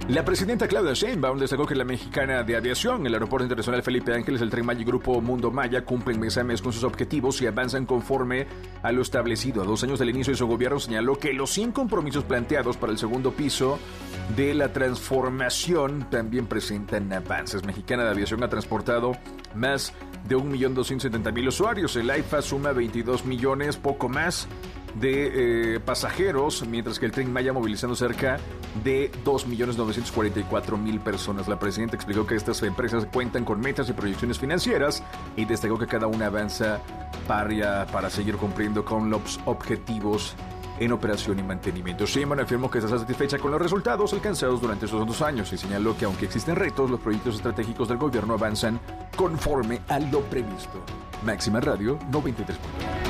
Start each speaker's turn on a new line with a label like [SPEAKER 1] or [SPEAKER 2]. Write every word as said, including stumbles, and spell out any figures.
[SPEAKER 1] La presidenta Claudia Sheinbaum destacó que la Mexicana de Aviación, el Aeropuerto Internacional Felipe Ángeles, el Tren Maya y Grupo Mundo Maya cumplen mes a mes con sus objetivos y avanzan conforme a lo establecido. A dos años del inicio de su gobierno señaló que los cien compromisos planteados para el segundo piso de la transformación también presentan avances. Mexicana de Aviación ha transportado más de un millón doscientos setenta mil usuarios. El AIFA suma veintidós millones, poco más, de eh, pasajeros, mientras que el Tren Maya movilizando cerca de dos millones novecientos cuarenta y cuatro mil personas. La presidenta explicó que estas empresas cuentan con metas y proyecciones financieras y destacó que cada una avanza para, para seguir cumpliendo con los objetivos en operación y mantenimiento. Sheinbaum afirmó que está satisfecha con los resultados alcanzados durante estos dos años y señaló que aunque existen retos, los proyectos estratégicos del gobierno avanzan conforme a lo previsto. Máxima Radio noventa y tres punto uno.